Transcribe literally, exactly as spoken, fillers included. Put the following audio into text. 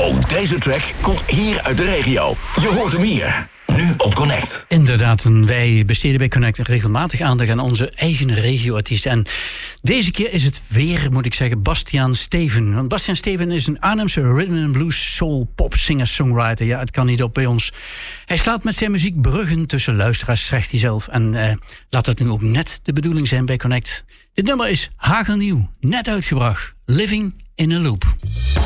Ook deze track komt hier uit de regio. Je hoort hem hier. Nu op Connect. Inderdaad, wij besteden bij Connect regelmatig aandacht aan onze eigen regioartiesten. En deze keer is het weer, moet ik zeggen, Bastiaan Steven. Want Bastiaan Steven is een Arnhemse rhythm and blues soul pop singer songwriter. Ja, het kan niet op bij ons. Hij slaat met zijn muziek bruggen tussen luisteraars, zegt hij zelf. En eh, laat dat nu ook net de bedoeling zijn bij Connect. Dit nummer is hagelnieuw, net uitgebracht. Living in a Loop.